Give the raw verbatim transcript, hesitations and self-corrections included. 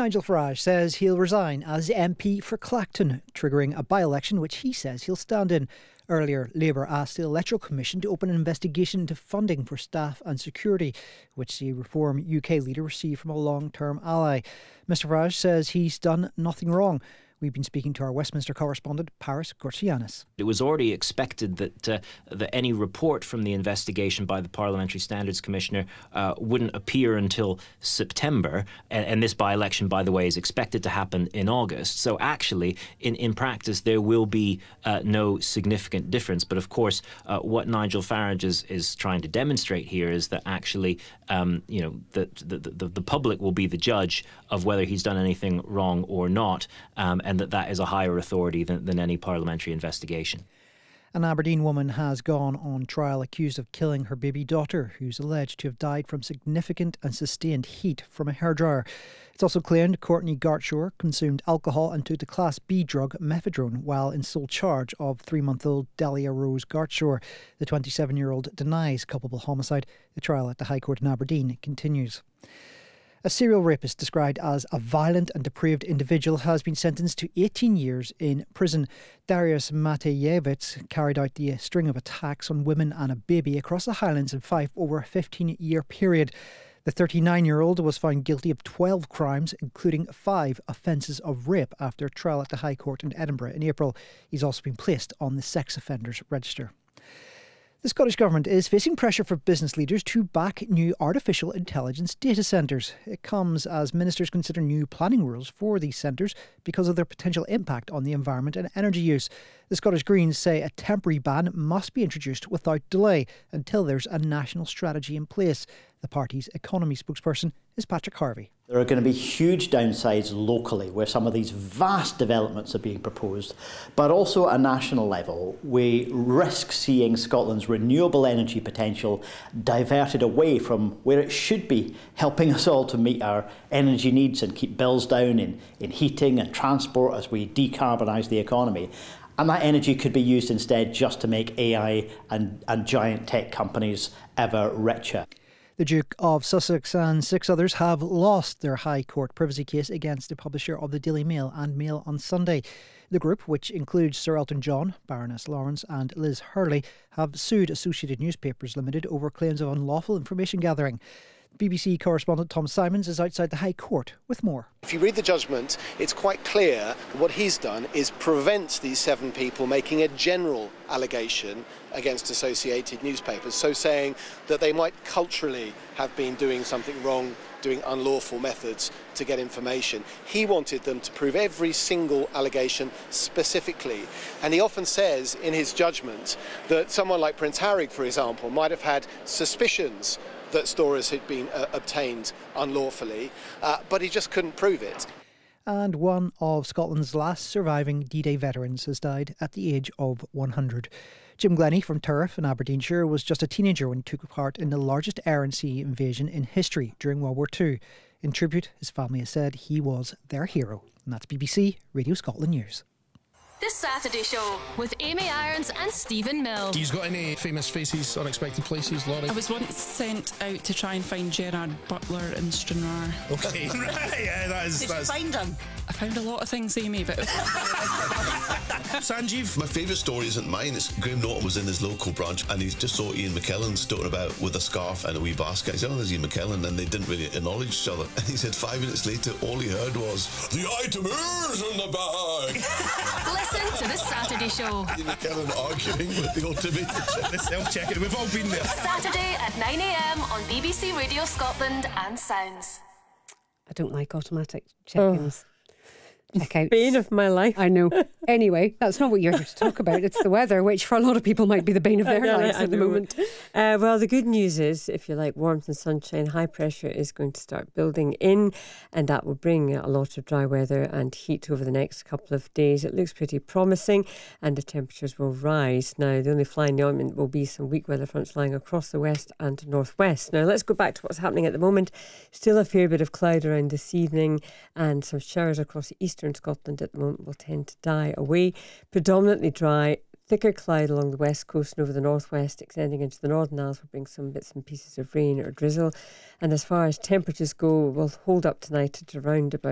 Nigel Farage says he'll resign as M P for Clacton, triggering a by-election which he says he'll stand in. Earlier, Labour asked the Electoral Commission to open an investigation into funding for staff and security, which the Reform U K leader received from a long-term ally. Mr Farage says he's done nothing wrong. We've been speaking to our Westminster correspondent, Paris Gorcianis. It was already expected that uh, that any report from the investigation by the Parliamentary Standards Commissioner uh, wouldn't appear until September, and, and this by-election, by the way, is expected to happen in August. So actually, in, in practice, there will be uh, no significant difference. But of course, uh, what Nigel Farage is, is trying to demonstrate here is that actually, um, you know, that the, the, the public will be the judge of whether he's done anything wrong or not. Um, and that that is a higher authority than, than any parliamentary investigation. An Aberdeen woman has gone on trial accused of killing her baby daughter, who's alleged to have died from significant and sustained heat from a hairdryer. It's also claimed Courtney Gartshore consumed alcohol and took the Class B drug methadone while in sole charge of three-month-old Delia Rose Gartshore. The twenty-seven-year-old denies culpable homicide. The trial at the High Court in Aberdeen continues. A serial rapist described as a violent and depraved individual has been sentenced to eighteen years in prison. Darius Matejevich carried out the string of attacks on women and a baby across the Highlands in Fife over a fifteen-year period. The thirty-nine-year-old was found guilty of twelve crimes, including five offences of rape after a trial at the High Court in Edinburgh in April. He's also been placed on the sex offenders register. The Scottish Government is facing pressure for business leaders to back new artificial intelligence data centres. It comes as ministers consider new planning rules for these centres because of their potential impact on the environment and energy use. The Scottish Greens say a temporary ban must be introduced without delay until there's a national strategy in place. The party's economy spokesperson is Patrick Harvey. There are going to be huge downsides locally where some of these vast developments are being proposed, but also at a national level we risk seeing Scotland's renewable energy potential diverted away from where it should be, helping us all to meet our energy needs and keep bills down in, in heating and transport as we decarbonise the economy. And that energy could be used instead just to make A I and, and giant tech companies ever richer. The Duke of Sussex and six others have lost their High Court privacy case against the publisher of the Daily Mail and Mail on Sunday. The group, which includes Sir Elton John, Baroness Lawrence and Liz Hurley, have sued Associated Newspapers Limited over claims of unlawful information gathering. B B C correspondent Tom Simons is outside the High Court with more. If you read the judgment, it's quite clear what he's done is prevent these seven people making a general allegation against Associated Newspapers, so saying that they might culturally have been doing something wrong, doing unlawful methods to get information. He wanted them to prove every single allegation specifically. And he often says in his judgment that someone like Prince Harry, for example, might have had suspicions that stories had been uh, obtained unlawfully, uh, but he just couldn't prove it. And one of Scotland's last surviving D-Day veterans has died at the age of one hundred. Jim Glennie from Turriff in Aberdeenshire was just a teenager when he took part in the largest air and sea invasion in history during World War Two. In tribute, his family has said he was their hero. And that's B B C Radio Scotland News. This Saturday Show with Amy Irons and Stephen Mill. He's got any famous faces, unexpected places, Laurie? I was once sent out to try and find Gerard Butler in Stranraer. Okay, right, yeah, that is... Did that's... you find him? I found a lot of things, Amy, but... Sanjeev? My favourite story isn't mine. It's Graham Norton was in his local branch and he just saw Ian McKellen stoating about with a scarf and a wee basket. He said, oh, there's Ian McKellen, and they didn't really acknowledge each other. And he said five minutes later, all he heard was, the item is in the bag! Listen to This Saturday Show. Ian McKellen arguing with the automated check. The self-checking, we've all been there. Saturday at nine a m on B B C Radio Scotland and Sounds. I don't like automatic check-ins. Oh. Check-outs. Bane of my life. I know. Anyway, that's not what you're here to talk about. It's the weather, which for a lot of people might be the bane of their know, lives at the moment. Uh, well, the good news is, if you like warmth and sunshine, high pressure is going to start building in, and that will bring a lot of dry weather and heat over the next couple of days. It looks pretty promising, and the temperatures will rise. Now, the only fly in the ointment will be some weak weather fronts lying across the west and northwest. Now, let's go back to what's happening at the moment. Still a fair bit of cloud around this evening, and some showers across eastern Scotland at the moment will tend to die away. Predominantly dry, thicker cloud along the west coast and over the northwest, extending into the Northern Isles will bring some bits and pieces of rain or drizzle. And as far as temperatures go, we'll hold up tonight at around about